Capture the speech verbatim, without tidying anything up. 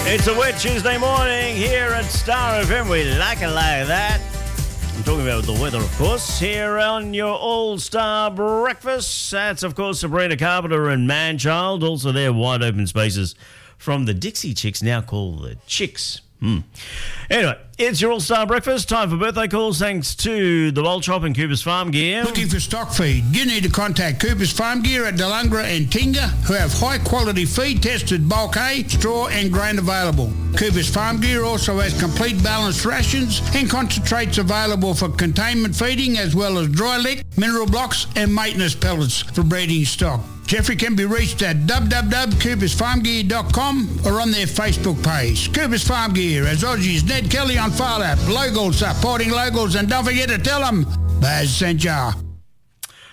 It's a wet Tuesday morning here at Star F M. We like it like that. I'm talking about the weather, of course, here on your All-Star Breakfast. That's, of course, Sabrina Carpenter and Manchild. Also their wide open spaces from the Dixie Chicks, now called the Chicks. Hmm. Anyway, it's your All-Star Breakfast. Time for birthday calls thanks to the Bolt Shop and Cooper's Farm Gear. Looking for stock feed? You need to contact Cooper's Farm Gear at Delungra and Tinga, who have high-quality feed tested bulk hay, straw and grain available. Cooper's Farm Gear also has complete balanced rations and concentrates available for containment feeding, as well as dry lick, mineral blocks and maintenance pellets for breeding stock. Jeffrey can be reached at w w w dot coopers farm gear dot com or on their Facebook page. Cooper's Farm Gear, as Aussie's Ned Kelly on File App. Locals supporting locals, and don't forget to tell them Baz sent ya.